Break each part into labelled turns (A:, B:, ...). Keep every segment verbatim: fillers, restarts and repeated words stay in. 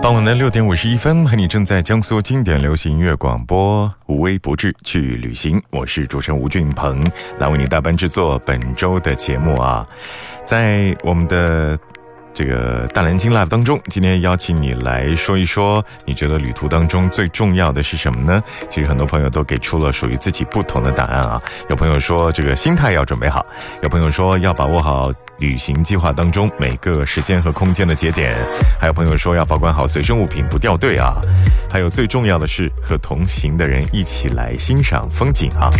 A: 傍晚的六点五十一分，和你正在江苏经典流行音乐广播无微不至去旅行，我是主持人吴俊鹏，来为你代班制作本周的节目啊。在我们的这个大南京 Live 当中，今天邀请你来说一说，你觉得旅途当中最重要的是什么呢？其实很多朋友都给出了属于自己不同的答案啊。有朋友说这个心态要准备好，有朋友说要把握好旅行计划当中每个时间和空间的节点，还有朋友说要保管好随身物品不掉队啊，还有最重要的是和同行的人一起来欣赏风景啊。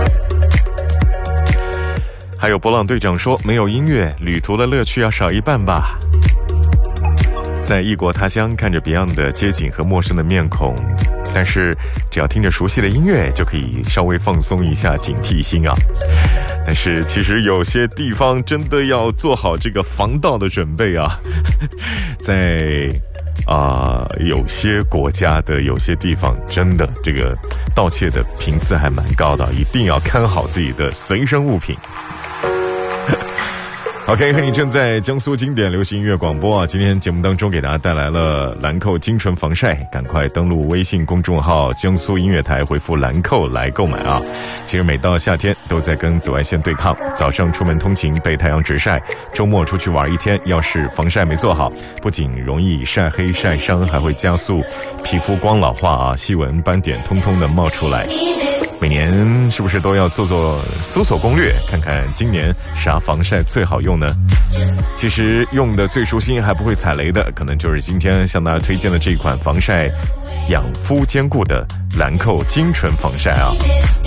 A: 还有波浪队长说，没有音乐，旅途的乐趣要少一半吧。在异国他乡看着 Beyond 的街景和陌生的面孔，但是只要听着熟悉的音乐就可以稍微放松一下警惕心啊。但是其实有些地方真的要做好这个防盗的准备啊。在啊、呃，有些国家的有些地方真的这个盗窃的频次还蛮高的，一定要看好自己的随身物品。OK， 和你正在江苏经典流行音乐广播啊！今天节目当中给大家带来了兰蔻精纯防晒，赶快登录微信公众号江苏音乐台，回复兰蔻来购买啊！其实每到夏天都在跟紫外线对抗，早上出门通勤被太阳直晒，周末出去玩一天，要是防晒没做好，不仅容易晒黑晒伤，还会加速皮肤光老化啊，细纹斑点通通的冒出来。每年是不是都要做做搜索攻略，看看今年啥防晒最好用呢？其实用的最舒心还不会踩雷的，可能就是今天向大家推荐的这款防晒养肤兼顾的兰蔻精纯防晒啊。